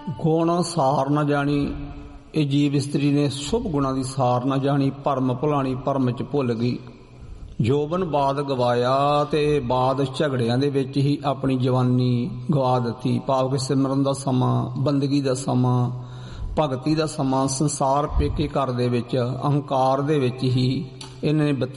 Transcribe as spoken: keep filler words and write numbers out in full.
ਗੁਣ ਸਾਰ ਨਾ ਜਾਣੀ, ਇਹ ਜੀਵ ਇਸਤਰੀ ਨੇ ਸ਼ੁਭ ਗੁਣਾਂ ਦੀ ਸਾਰ ਨਾ ਜਾਣੀ, ਭਰਮ ਭੁਲਾਣੀ ਭਰਮ ਚ ਭੁੱਲ ਗਈ। ਜੋਬਨ ਬਾਦ ਗਵਾਇਆ ਤੇ ਬਾਦ ਝਗੜਿਆਂ ਦੇ ਵਿੱਚ ਹੀ ਆਪਣੀ ਜਵਾਨੀ ਗਵਾ ਦਿੱਤੀ। ਭਾਵ ਕਿ ਸਿਮਰਨ ਦਾ ਸਮਾਂ, ਬੰਦਗੀ ਦਾ ਸਮਾਂ, ਭਗਤੀ ਦਾ ਸਮਾਂ ਸੰਸਾਰ ਪੇਕੇ ਘਰ ਦੇ ਵਿੱਚ, ਅਹੰਕਾਰ ਦੇ ਵਿੱਚ ਹੀ ਇਹਨਾਂ ਨੇ ਬੱਤੀ